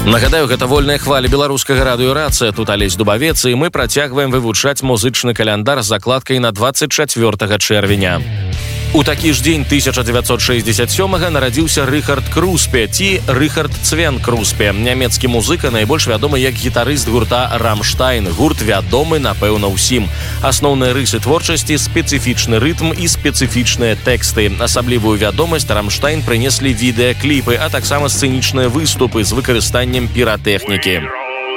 Нагадаю, гэта вольная хваля беларускага радыёрацыя. Тут Алесь Дубавец, і мы працягваем вывучаць музычны каляндар з закладкай на 24 чэрвеня. У такі ж дзень 1967-га нарадзіўся Рыхард Круспе, ці Рыхард Цвен Круспе. Нямецкі музыка, найбольш вядомы як гітарыст гурта «Рамштайн». Гурт вядомы, напэўна, ўсім. Асноўныя рысы творчасці – спецыфічны рытм і спецыфічныя тэксты. Асаблівую вядомасць «Рамштайн» прынеслі відэакліпы, а таксама сцэнічныя выступы з выкарыстаннем піратэхнікі.